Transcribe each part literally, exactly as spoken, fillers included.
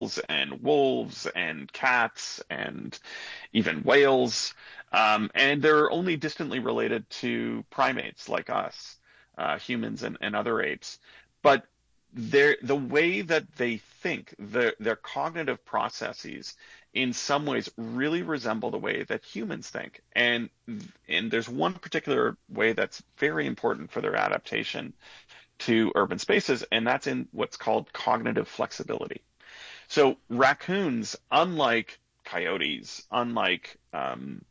and wolves and cats and even whales. Um, and they're only distantly related to primates like us, uh, humans and, and other apes. But they're, the way that they think, their, their cognitive processes, in some ways really resemble the way that humans think. And, and there's one particular way that's very important for their adaptation to urban spaces, and that's in what's called cognitive flexibility. So raccoons, unlike coyotes, unlike um,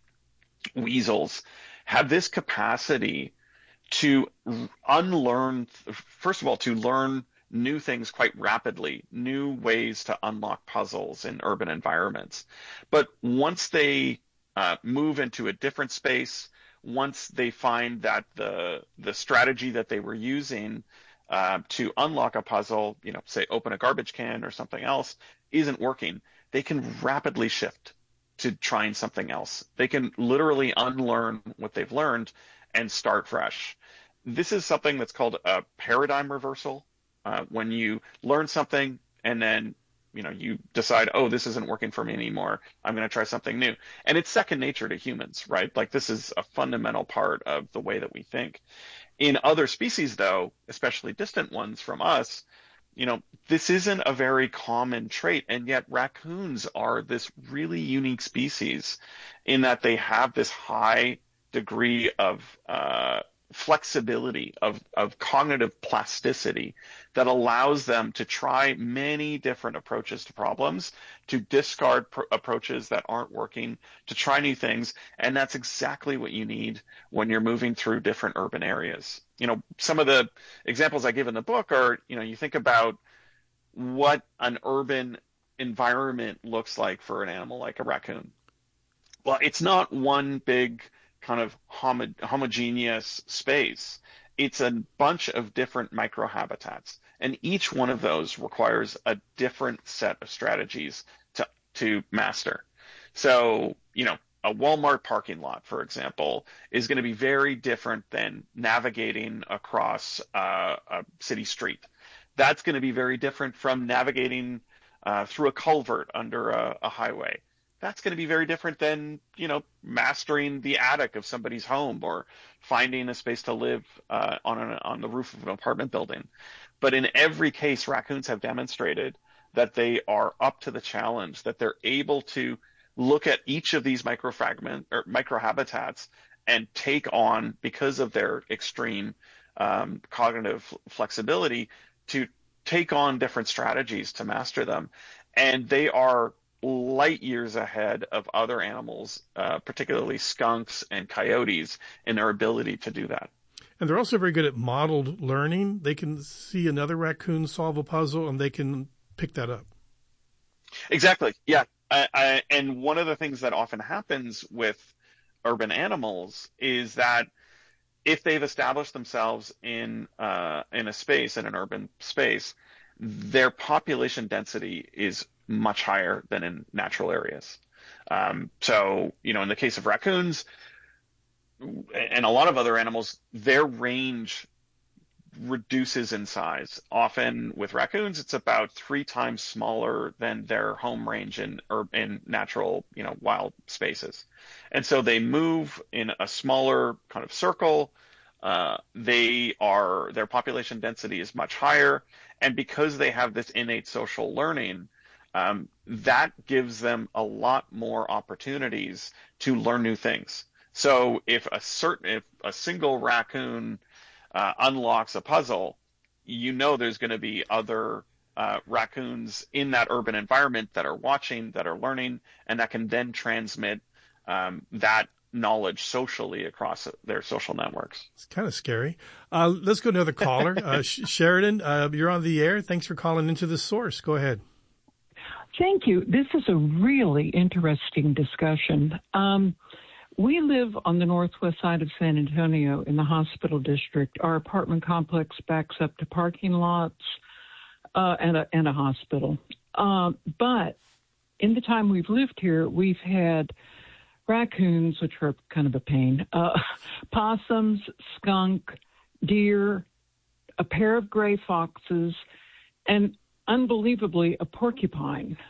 weasels, have this capacity to unlearn, first of all, to learn new things quite rapidly, new ways to unlock puzzles in urban environments. But once they uh, move into a different space, once they find that the the strategy that they were using uh, to unlock a puzzle, you know, say open a garbage can or something else, isn't working, they can rapidly shift to trying something else. They can literally unlearn what they've learned and start fresh. This is something that's called a paradigm reversal. Uh, when you learn something and then, you know, you decide, oh, this isn't working for me anymore, I'm going to try something new. And it's second nature to humans, right? Like this is a fundamental part of the way that we think. In other species, though, especially distant ones from us, you know, this isn't a very common trait, and yet raccoons are this really unique species in that they have this high degree of uh, flexibility, of, of cognitive plasticity that allows them to try many different approaches to problems, to discard pr- approaches that aren't working, to try new things, and that's exactly what you need when you're moving through different urban areas. You know, some of the examples I give in the book are, you know, you think about what an urban environment looks like for an animal like a raccoon. Well, it's not one big kind of homo- homogeneous space. It's a bunch of different microhabitats, and each one of those requires a different set of strategies to to master. So, you know, a Walmart parking lot, for example, is going to be very different than navigating across uh, a city street. That's going to be very different from navigating uh, through a culvert under a, a highway. That's going to be very different than, you know, mastering the attic of somebody's home or finding a space to live uh, on an, on the roof of an apartment building. But in every case, raccoons have demonstrated that they are up to the challenge, that they're able to look at each of these microfragment or microhabitats and take on, because of their extreme um, cognitive flexibility, to take on different strategies to master them. And they are light years ahead of other animals, uh, particularly skunks and coyotes, in their ability to do that. And they're also very good at modeled learning. They can see another raccoon solve a puzzle and they can pick that up. Exactly. Yeah. I, I, and one of the things that often happens with urban animals is that if they've established themselves in uh, in a space, in an urban space, their population density is much higher than in natural areas. Um, so, you know, in the case of raccoons and a lot of other animals, their range reduces in size. Often with raccoons, it's about three times smaller than their home range in or in natural, you know, wild spaces. And so they move in a smaller kind of circle. Uh, they are their population density is much higher, and because they have this innate social learning, um, that gives them a lot more opportunities to learn new things. So if a certain if a single raccoon uh, unlocks a puzzle, you know there's going to be other uh, raccoons in that urban environment that are watching, that are learning, and that can then transmit um, that knowledge socially across their social networks. It's kind of scary. Uh, let's go to another caller. Uh, Sheridan, uh, you're on the air. Thanks for calling into The Source. Go ahead. Thank you. This is a really interesting discussion. Um, we live on the northwest side of San Antonio in the hospital district. Our apartment complex backs up to parking lots uh, and, a, and a hospital. Uh, but in the time we've lived here, we've had raccoons, which are kind of a pain, uh, possums, skunk, deer, a pair of gray foxes, and unbelievably a porcupine.